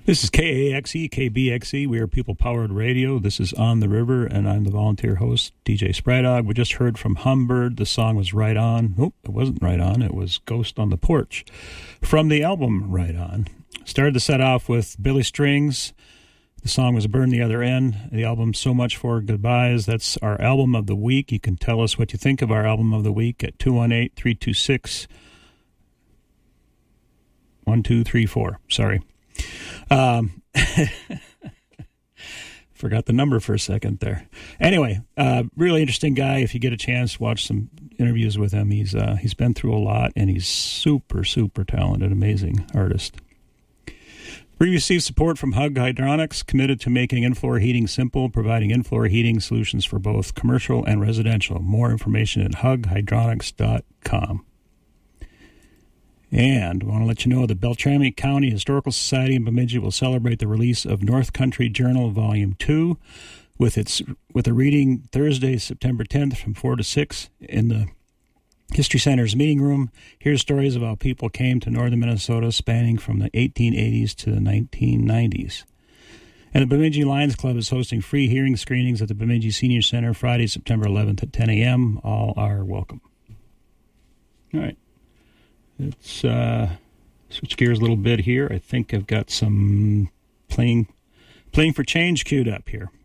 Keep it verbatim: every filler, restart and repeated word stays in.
This is K A X E, K B X E. We are people-powered radio. This is On the River, and I'm the volunteer host, D J Sprydog. We just heard from Humbird. The song was Right On. Nope, it wasn't Right On. It was Ghost on the Porch from the album Right On. Started the set off with Billy Strings. The song was Burn the Other End. The album So Much for Goodbyes. That's our album of the week. You can tell us what you think of our album of the week at two one eight, three two six, one two three four. Sorry. Um, forgot the number for a second there. Anyway, uh, really interesting guy. If you get a chance, watch some interviews with him. He's uh, he's been through a lot, and he's super, super talented, amazing artist. We received support from Hug Hydronics, committed to making in-floor heating simple, providing in-floor heating solutions for both commercial and residential. More information at hug hydronics dot com. And I want to let you know the Beltrami County Historical Society in Bemidji will celebrate the release of North Country Journal Volume two with its with a reading Thursday, September tenth from four to six in the History Center's meeting room. Here's stories of how people came to northern Minnesota spanning from the eighteen eighties to the nineteen nineties. And the Bemidji Lions Club is hosting free hearing screenings at the Bemidji Senior Center Friday, September eleventh at ten a.m. All are welcome. All right. Let's uh, switch gears a little bit here. I think I've got some playing, playing for change queued up here.